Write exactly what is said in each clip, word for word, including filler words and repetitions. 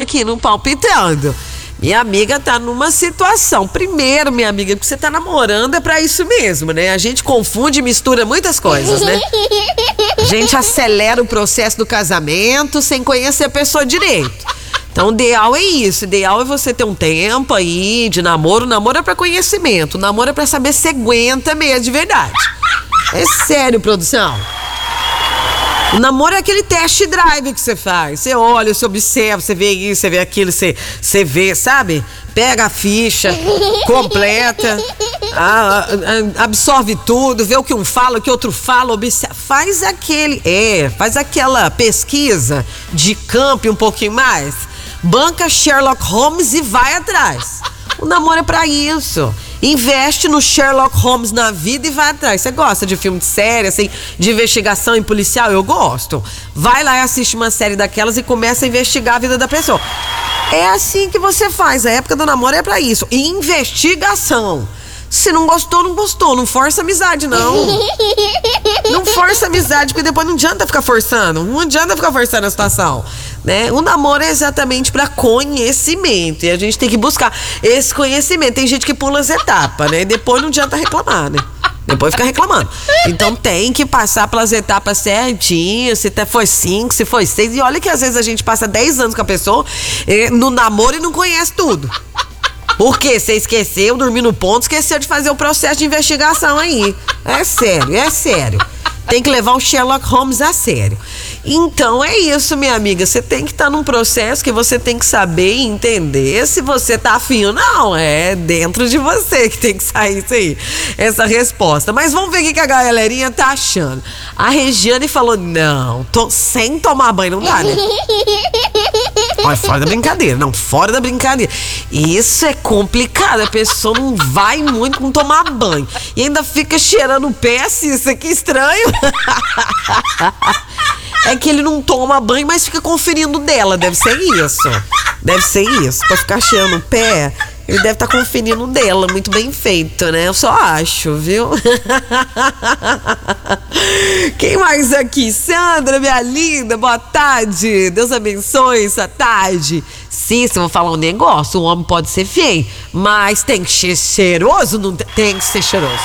aqui no Palpitando. Minha amiga tá numa situação. Primeiro, minha amiga, porque você tá namorando é pra isso mesmo, né? A gente confunde e mistura muitas coisas, né? A gente acelera o processo do casamento sem conhecer a pessoa direito. Então, o ideal é isso. O ideal é você ter um tempo aí de namoro. O namoro é pra conhecimento. O namoro é pra saber se aguenta mesmo, de verdade. É sério, produção. O namoro é aquele test drive que você faz. Você olha, você observa, você vê isso, você vê aquilo, você, você vê, sabe? Pega a ficha, completa, a, a, absorve tudo, vê o que um fala, o que outro fala, observa, faz aquele, é, faz aquela pesquisa de campo um pouquinho mais, banca Sherlock Holmes e vai atrás. O namoro é pra isso. Investe no Sherlock Holmes na vida e vai atrás. Você gosta de filme de série, assim, de investigação e policial? Eu gosto. Vai lá e assiste uma série daquelas e começa a investigar a vida da pessoa. É assim que você faz. A época do namoro é pra isso. Investigação. Se não gostou, não gostou. Não força amizade, não. Não força amizade, porque depois não adianta ficar forçando. Não adianta ficar forçando a situação, né? O namoro é exatamente para conhecimento. E a gente tem que buscar esse conhecimento. Tem gente que pula as etapas, né? E depois não adianta reclamar, né? Depois fica reclamando. Então tem que passar pelas etapas certinhas. Se foi cinco, se foi seis. E olha que às vezes a gente passa dez anos com a pessoa no namoro e não conhece tudo. Por quê? Você esqueceu, dormiu no ponto, esqueceu de fazer o processo de investigação aí. É sério, é sério. Tem que levar o Sherlock Holmes a sério. Então é isso, minha amiga. Você tem que estar num processo que você tem que saber e entender se você tá afim ou não. É dentro de você que tem que sair isso aí, essa resposta. Mas vamos ver o que a galerinha tá achando. A Regiane falou, não, tô sem tomar banho, não dá, né? Olha, fora da brincadeira. Não, fora da brincadeira. Isso é complicado. A pessoa não vai muito com tomar banho. E ainda fica cheirando o pé, assim, isso aqui é estranho. É que ele não toma banho, mas fica conferindo dela. Deve ser isso. Deve ser isso. Pra ficar cheirando o pé, ele deve estar tá conferindo dela. Muito bem feito, né? Eu só acho, viu? Quem mais aqui? Sandra, minha linda, boa tarde. Deus abençoe essa tarde. Sim, se eu vou falar um negócio, o homem pode ser feio, mas tem que ser cheiroso? Não tem que ser cheiroso.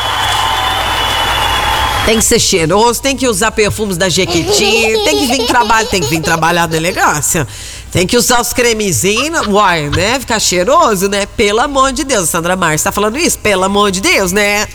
Tem que ser cheiroso, tem que usar perfumes da Jequiti, tem que vir trabalhar, tem que vir trabalhar na elegância. Tem que usar os cremezinhos, uai, né? Ficar cheiroso, né? Pelo amor de Deus, Sandra Marcia tá falando isso? Pelo amor de Deus, né?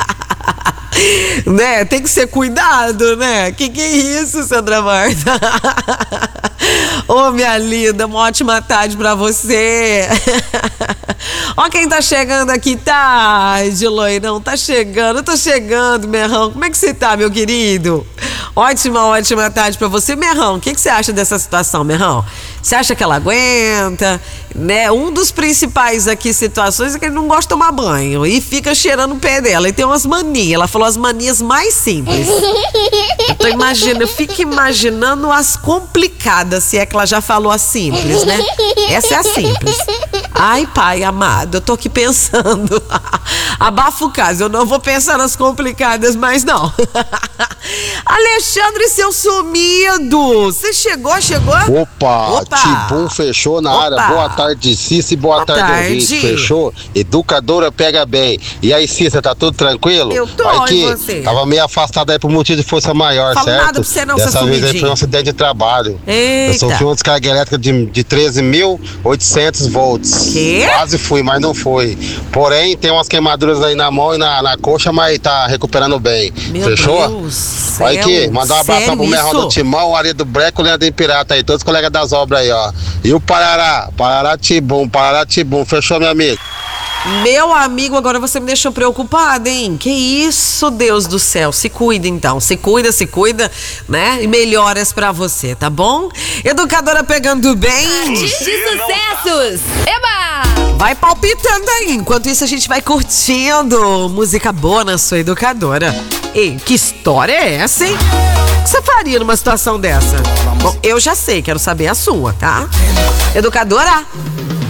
Né? Tem que ser cuidado, né? Que que é isso, Sandra Marcia? Ô, oh, minha linda, uma ótima tarde pra você. Ó quem tá chegando aqui tarde, loirão, tá chegando, eu tô chegando, Merrão. Como é que você tá, meu querido? Ótima, ótima tarde pra você. Merrão, o que, que você acha dessa situação, Merrão? Você acha que ela aguenta? Né? Um dos principais aqui situações é que ele não gosta de tomar banho e fica cheirando o pé dela. E tem umas manias, ela falou as manias mais simples. Eu tô imaginando, eu fico imaginando as complicadas, se é que ela já falou as simples, né? Essa é a simples. Ai, pai amado, eu tô aqui pensando. Abafa o caso, eu não vou pensar nas complicadas mais não. Alexandre, seu sumido, você chegou, chegou? Opa, Opa. Tibum fechou na Opa. área. Boa tarde, Cícia, e boa, boa tarde, tarde. Ouvinte. Fechou? Educadora pega bem. E aí, Cícia, tá tudo tranquilo? Eu tô, aqui, você? Tava meio afastado aí por motivo de força maior, Fala certo? Nada pra você não, Dessa vez aí foi um acidente de trabalho. Eita. Eu sofri uma descarga elétrica de, de treze mil e oitocentos volts. Quê? Quase fui, mas não foi. Porém, tem umas queimaduras aí na mão e na, na coxa, mas tá recuperando bem. Meu Fechou? Deus, Olha aqui, mandar um abração pro Merrão isso? do Timão, o Ari do Breco, o Leandro Pirata aí, todos os colegas das obras aí, ó. E o Parará, Parará Tibum, Parará Tibum, fechou, meu amigo? Meu amigo, agora você me deixou preocupada, hein? Que isso, Deus do céu. Se cuida, então. Se cuida, se cuida, né? E melhoras pra você, tá bom? Educadora pegando bem. De sucessos! Eba! Vai palpitando aí. Enquanto isso, a gente vai curtindo música boa na sua educadora. Ei, que história é essa, hein? O que você faria numa situação dessa? Bom, eu já sei, quero saber a sua, tá? Educadora?